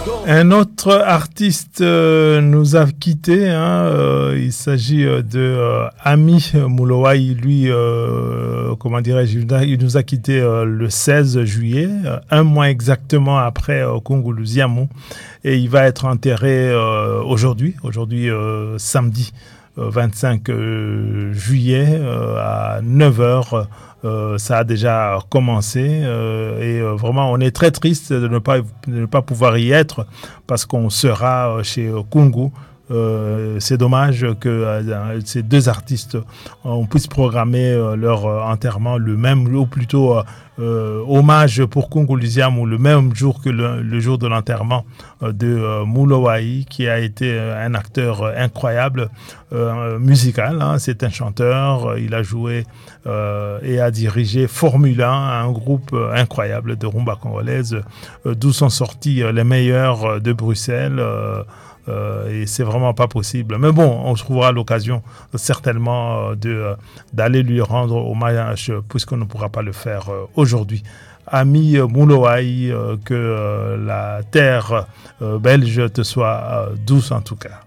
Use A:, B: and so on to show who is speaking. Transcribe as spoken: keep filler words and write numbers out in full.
A: Un autre artiste euh, nous a quittés. Hein, euh, il s'agit de euh, Ami Mulowai. Lui, euh, comment dirais-je, il nous a quittés euh, le seize juillet, euh, un mois exactement après euh, Kungulu Ziamou. Et il va être enterré euh, aujourd'hui, aujourd'hui euh, samedi euh, vingt-cinq euh, juillet euh, à neuf heures. Euh, ça a déjà commencé euh, et euh, vraiment on est très triste de ne pas, de ne pas pouvoir y être parce qu'on sera chez Kungu. Euh, c'est dommage que euh, ces deux artistes euh, on puisse programmer euh, leur euh, enterrement le même, ou plutôt euh, euh, hommage pour Kungulu Ziamou le même jour que le, le jour de l'enterrement euh, de euh, Mulowai, qui a été euh, un acteur euh, incroyable euh, musical. Hein, c'est un chanteur, euh, il a joué euh, et a dirigé Formule un, un groupe euh, incroyable de rumba congolaise, euh, d'où sont sortis euh, les meilleurs de Bruxelles. Euh, Euh, et c'est vraiment pas possible. Mais bon, on trouvera l'occasion euh, certainement euh, de, euh, d'aller lui rendre hommage euh, puisqu'on ne pourra pas le faire euh, aujourd'hui. Ami euh, Mulowai, euh, que euh, la terre euh, belge te soit euh, douce en tout cas.